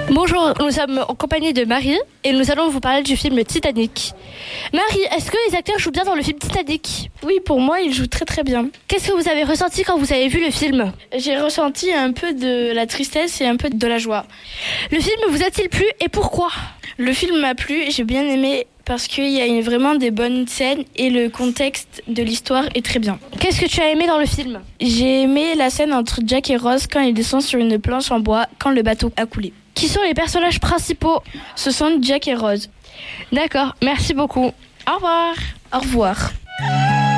Bonjour, nous sommes en compagnie de Marie et nous allons vous parler du film Titanic. Marie, est-ce que les acteurs jouent bien dans le film Titanic ? Oui, pour moi, ils jouent très très bien. Qu'est-ce que vous avez ressenti quand vous avez vu le film ? J'ai ressenti un peu de la tristesse et un peu de la joie. Le film vous a-t-il plu et pourquoi ? Le film m'a plu, j'ai bien aimé parce qu'il y a vraiment des bonnes scènes et le contexte de l'histoire est très bien. Qu'est-ce que tu as aimé dans le film ? J'ai aimé la scène entre Jack et Rose quand ils descendent sur une planche en bois quand le bateau a coulé. Qui sont les personnages principaux ? Ce sont Jack et Rose. D'accord, merci beaucoup. Au revoir. Au revoir.